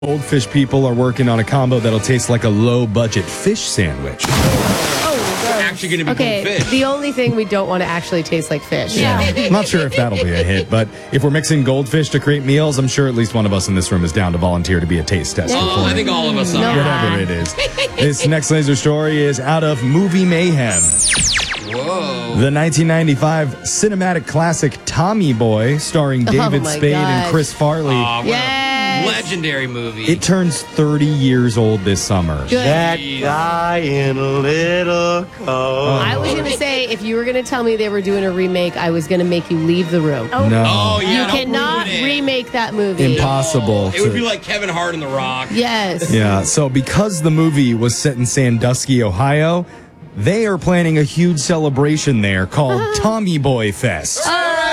Goldfish people are working on a combo that'll taste like a low-budget fish sandwich. Actually going to be Okay, good fish. the only thing we don't want to actually taste like fish. I'm not sure if that'll be a hit, but if we're mixing goldfish to create meals, I'm sure at least one of us in this room is down to volunteer to be a taste tester. Oh, I think all of us are. Whatever it is. This next laser story is out of Movie Mayhem. Whoa. The 1995 cinematic classic Tommy Boy, starring David my Spade gosh. and Chris Farley. Oh, what Yes. a legendary movie. It turns 30 years old this summer. Good. That guy in a little coat. I was going to say, if you were going to tell me they were doing a remake, I was going to make you leave the room. No. Oh, yeah. You don't cannot ruin it. remake that movie. Impossible. It would be like Kevin Hart and The Rock. Yes. Yeah, so because the movie was set in Sandusky, Ohio, they are planning a huge celebration there called Tommy Boy Fest.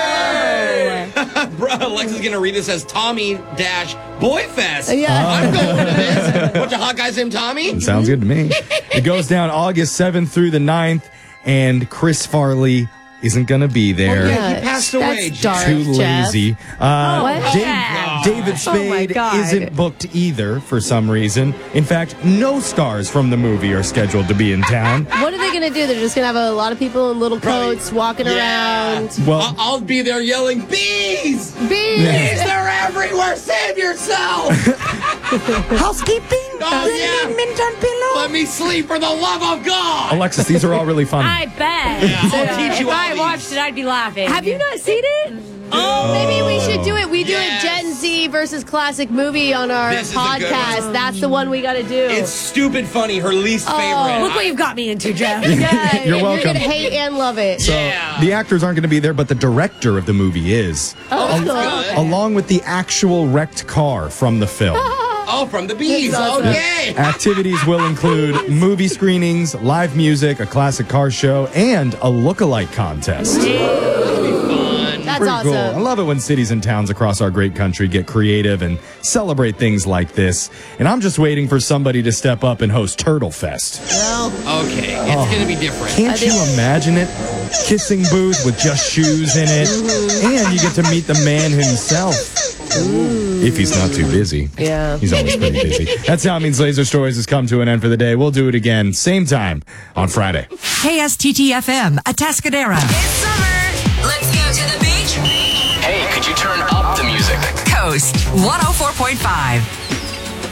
Bro, Alexa's going to read this as Tommy-Boyfest. Yeah. I'm going to this. Bunch of hot guys named Tommy. Sounds good to me. It goes down August 7th through the 9th, and Chris Farley isn't going to be there. yeah. He passed away, That's dark, Too Jeff. lazy. What? David Oh, my Spade God. isn't booked either for some reason. In fact, no stars from the movie are scheduled to be in town. What are they going to do? They're just going to have a lot of people in little coats walking around. Well, I'll be there yelling, bees! Bees! Bees, they're everywhere! Save yourself! housekeeping? Oh, yeah. Let me sleep for the love of God! Alexis, these are all really fun. I bet. I'll teach you If all I these. watched it, I'd be laughing. Have you not seen it? Oh, maybe we should do it. We do Yes. a Gen Z versus classic movie on our This is a good podcast. one. That's the one we got to do. It's stupid funny, her least favorite. Look what you've got me into, Jeff. yeah, You're welcome. You're going to hate and love it. Yeah. The actors aren't going to be there, but the director of the movie is. Oh, good. Along with the actual wrecked car from the film. Oh, from the bees. That's awesome. Okay. Activities will include movie screenings, live music, a classic car show, and a look-alike contest. That's Pretty awesome. cool. I love it when cities and towns across our great country get creative and celebrate things like this. And I'm just waiting for somebody to step up and host Turtle Fest. Okay, it's going to be different. Can't you imagine it? Kissing booth with just shoes in it. And you get to meet the man himself. If he's not too busy. Yeah. He's always pretty busy. That's how it means Laser Stories has come to an end for the day. We'll do it again, same time on Friday. KSTT-FM, Atascadera. It's summer. Let's go to the beach. Hey, could you turn up the music? Coast 104.5.